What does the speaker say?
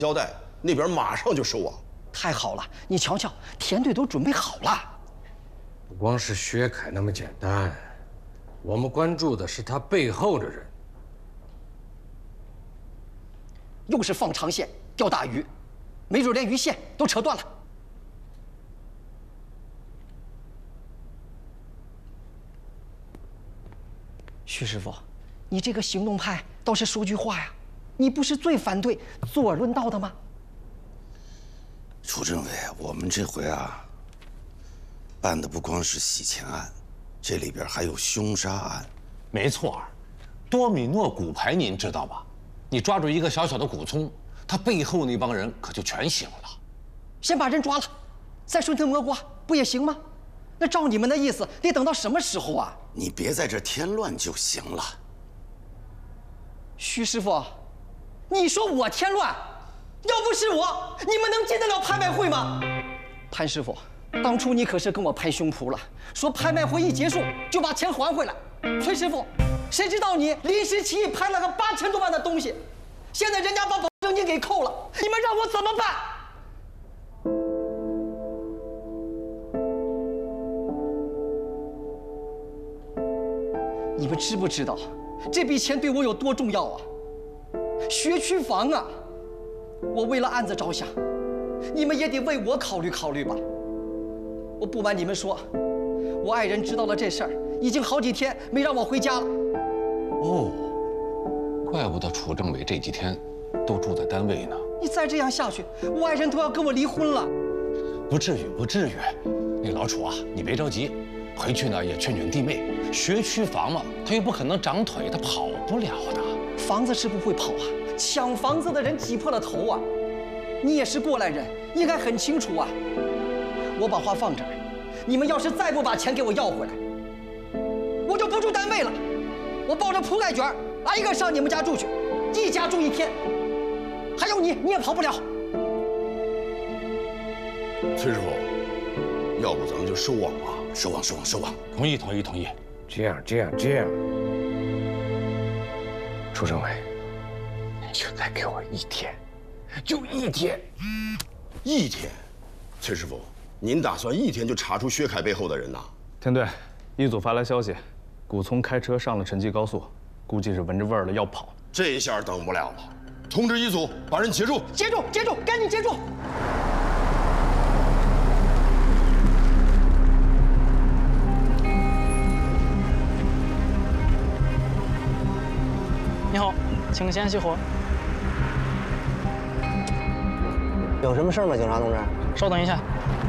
交代，那边马上就收网。 太好了，你瞧瞧，田队都准备好了。 不光是薛凯那么简单，我们关注的是他背后的人。 又是放长线钓大鱼，没准连鱼线都扯断了。徐师傅，你这个行动派倒是说句话呀，你不是最反对坐而论道的吗？ 楚政委，我们这回啊，办的不光是洗钱案，这里边还有凶杀案。 没错，多米诺骨牌您知道吧？你抓住一个小小的古葱，他背后那帮人可就全醒了。 先把人抓了，再顺藤摸瓜，不也行吗？那照你们的意思，得等到什么时候啊？ 你别在这添乱就行了。 徐师傅，你说我添乱，要不是我，你们能进得了拍卖会吗？潘师傅，当初你可是跟我拍胸脯了，说拍卖会一结束就把钱还回来。崔师傅，谁知道你临时起意拍了个8000多万的东西，现在人家把保证金给扣了，你们让我怎么办？你们知不知道这笔钱对我有多重要啊？学区房啊！我为了案子着想，你们也得为我考虑考虑吧。我不瞒你们说，我爱人知道了这事儿，已经好几天没让我回家了。 哦，怪不得楚政委这几天都住在单位呢。 你再这样下去，我爱人都要跟我离婚了。 不至于，不至于。那老楚啊，你别着急，回去呢也劝劝弟妹。学区房嘛，他又不可能长腿，他跑不了的。 房子是不会跑啊，抢房子的人挤破了头啊！你也是过来人，应该很清楚啊。我把话放这儿，你们要是再不把钱给我要回来，我就不住单位了。我抱着铺盖卷挨个上你们家住去，一家住1天。还有你也跑不了。 崔师傅，要不咱们就收网吧？ 收网，收网，收网！ 同意，同意，同意。 这样，楚政委，你就再给我1天，就1天。 1天？崔师傅，您打算1天就查出薛凯背后的人呐？ 田队，一组发来消息，古聪开车上了城际高速，估计是闻着味儿了要跑。 这下等不了了，通知一组把人截住！ 截住，截住，赶紧截住！ 你好，请先熄火。 有什么事吗，警察同志？ 稍等一下。